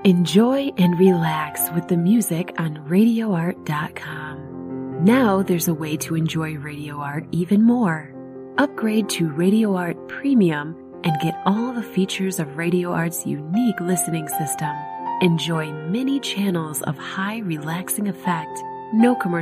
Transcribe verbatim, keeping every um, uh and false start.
Enjoy and relax with the music on radio art dot com. Now there's a way to enjoy Radio Art even more. Upgrade to Radio Art Premium and get all the features of Radio Art's unique listening system. Enjoy many channels of high relaxing effect, no commercial